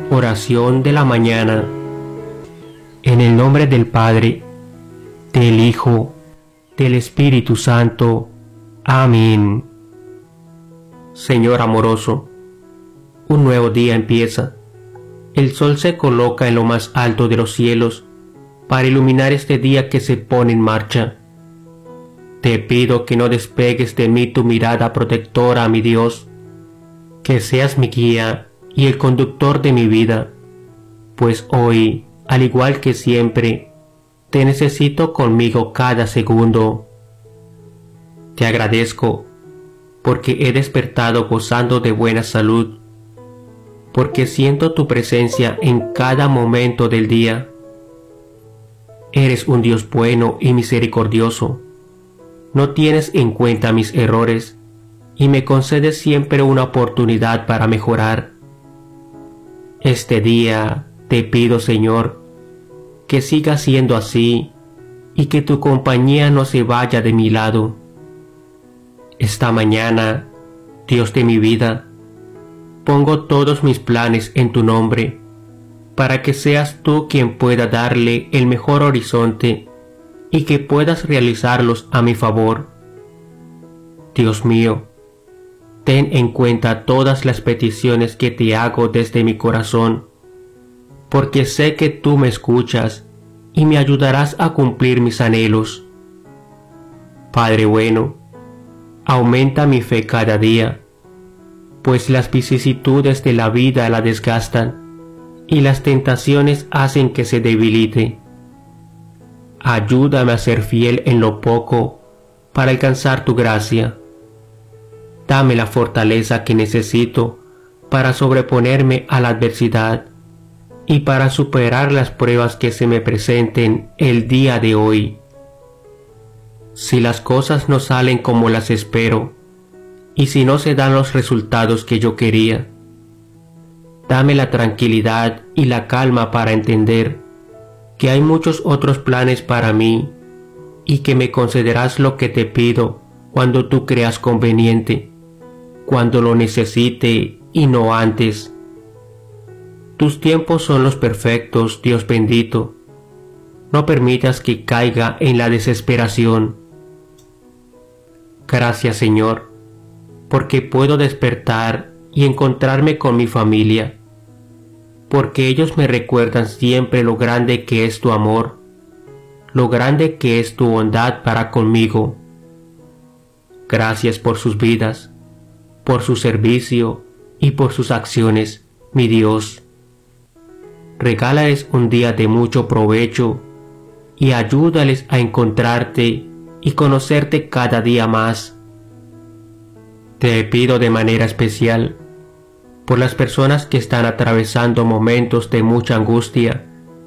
Oración de la mañana. En el nombre del Padre, del Hijo, del Espíritu Santo. Amén. Señor amoroso, un nuevo día empieza. El sol se coloca en lo más alto de los cielos para iluminar este día que se pone en marcha. Te pido que no despegues de mí tu mirada protectora, mi Dios, que seas mi guía y el conductor de mi vida, pues hoy, al igual que siempre, te necesito conmigo cada segundo. Te agradezco porque he despertado gozando de buena salud, porque siento tu presencia en cada momento del día. Eres un Dios bueno y misericordioso. No tienes en cuenta mis errores y me concedes siempre una oportunidad para mejorar. Este día te pido, Señor, que siga siendo así y que tu compañía no se vaya de mi lado. Esta mañana, Dios de mi vida, pongo todos mis planes en tu nombre, para que seas tú quien pueda darle el mejor horizonte y que puedas realizarlos a mi favor. Dios mío, ten en cuenta todas las peticiones que te hago desde mi corazón, porque sé que tú me escuchas y me ayudarás a cumplir mis anhelos. Padre bueno, aumenta mi fe cada día, pues las vicisitudes de la vida la desgastan y las tentaciones hacen que se debilite. Ayúdame a ser fiel en lo poco para alcanzar tu gracia. Dame la fortaleza que necesito para sobreponerme a la adversidad y para superar las pruebas que se me presenten el día de hoy. Si las cosas no salen como las espero, y si no se dan los resultados que yo quería, dame la tranquilidad y la calma para entender que hay muchos otros planes para mí y que me concederás lo que te pido cuando tú creas conveniente, cuando lo necesite y no antes. Tus tiempos son los perfectos, Dios bendito. No permitas que caiga en la desesperación. Gracias, Señor, porque puedo despertar y encontrarme con mi familia, porque ellos me recuerdan siempre lo grande que es tu amor, lo grande que es tu bondad para conmigo. Gracias por sus vidas, por su servicio y por sus acciones, mi Dios. Regálales un día de mucho provecho y ayúdales a encontrarte y conocerte cada día más. Te pido de manera especial por las personas que están atravesando momentos de mucha angustia